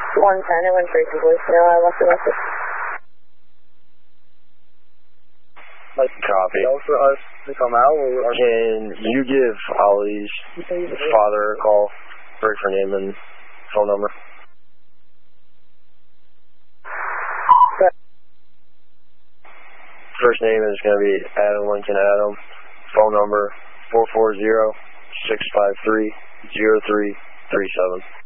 110, it went straight to voicemail. I left a message. Copy. For us to come out? Or Can you give Ollie's father a call? Break for name and phone number. First name is going to be Adam Lincoln Adam. Phone number 440-653-0337.